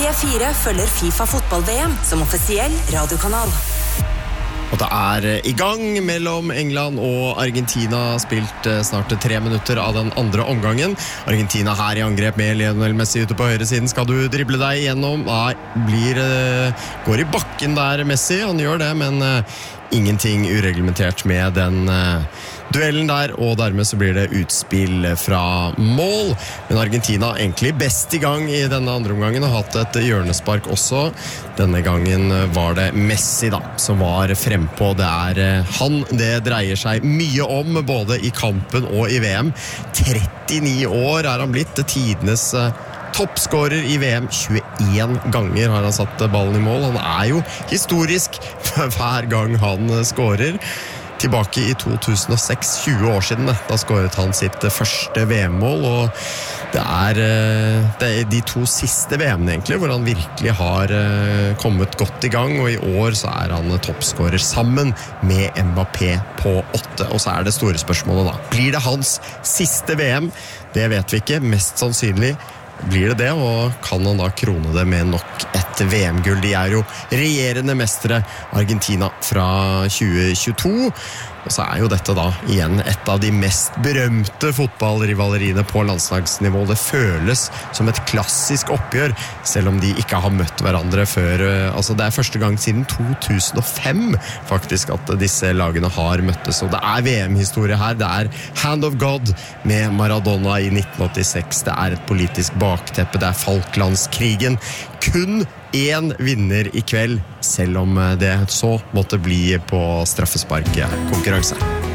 P4 følger FIFA fotball-VM som offisiell radiokanal. Og det I gang mellom England og Argentina, spilt snart 3 minutter av den andre omgangen. Argentina her I angrep med Lionel Messi ute på høyre siden. Skal du drible deg gjennom? Nei, går I bakken der Messi, han gjør det, men ingenting ureglementert med den duellen der, og dermed så blir det utspill fra mål. Men Argentina egentlig best I gang I denne andre omgangen, har hatt et hjørnespark også. Denne gangen var det Messi da, som var frempå. Det han det dreier seg mye om, både I kampen og I VM. 39 år han blitt, tidenes toppskårer I VM. 21 ganger har han satt ballen I mål. Han jo historisk hver gang han skårer. Tilbake I 2006, 20 år siden, da skåret han sitt første VM-mål, og det de 2 siste VM-ene egentlig, hvor han virkelig har kommet godt I gang, og I år så han toppskårer sammen med Mbappé på 8, og så det store spørsmålet da. Blir det hans siste VM? Det vet vi ikke, mest sannsynlig blir det, og kan han da krone det med nok et VM-gull? De jo regjerende mestere Argentina fra 2022, og så jo dette da igjen et av de mest berømte fotballrivaleriene på landslagsnivå. Det føles som et klassisk oppgjør, selv om de ikke har møtt hverandre før. Altså det første gang siden 2005 faktisk at disse lagene har møttes, og det VM-historie her. Det Hand of God med Maradona I 1986. Det et politisk bakteppe, det Falklandskrigen. Kun 1 vinner I kveld, selv om det så måtte bli på straffespark konkurranse.